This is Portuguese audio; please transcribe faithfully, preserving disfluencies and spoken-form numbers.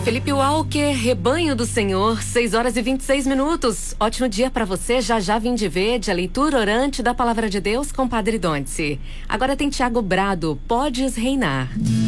Felipe Walker, Rebanho do Senhor, seis horas e vinte e seis minutos. Ótimo dia para você, já já vim de verde, a leitura orante da Palavra de Deus com Padre Donzi. Agora tem Tiago Brado, Podes Reinar.